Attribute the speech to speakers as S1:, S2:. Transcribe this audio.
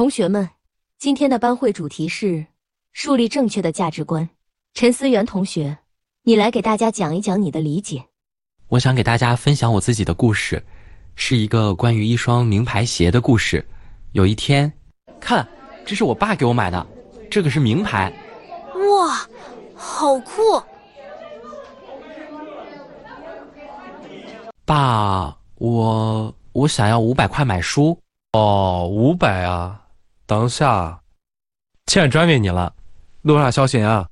S1: 同学们，今天的班会主题是树立正确的价值观。陈思源同学，你来给大家讲一讲你的理解。
S2: 我想给大家分享我自己的故事，是一个关于一双名牌鞋的故事。有一天，看，这是我爸给我买的，这个是名牌。
S3: 哇，好酷！
S2: 爸，我想要500块买书。
S4: 哦，500啊，等下，欠转给你了，路上小心啊。